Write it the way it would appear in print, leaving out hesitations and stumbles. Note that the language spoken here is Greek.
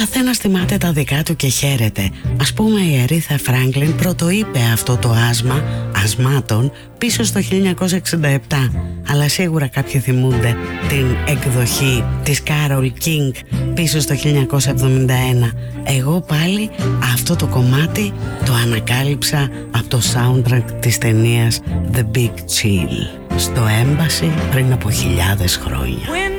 καθένας θυμάται τα δικά του και χαίρεται. Ας πούμε η Αρίθα Φράγκλιν πρωτοείπε αυτό το άσμα ασμάτων πίσω στο 1967, αλλά σίγουρα κάποιοι θυμούνται την εκδοχή της Κάρολ Κίνγκ πίσω στο 1971. Εγώ πάλι αυτό το κομμάτι το ανακάλυψα από το soundtrack της ταινίας The Big Chill στο Embassy πριν από χιλιάδες χρόνια.